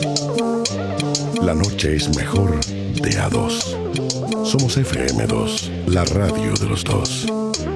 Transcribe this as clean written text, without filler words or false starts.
La noche es mejor de a dos. Somos FM2, la radio de los dos.